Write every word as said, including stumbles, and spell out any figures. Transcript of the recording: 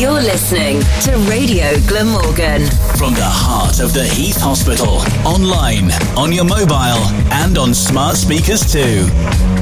You're listening to Radio Glamorgan. From the heart of the Heath Hospital. Online, on your mobile, and on smart speakers too.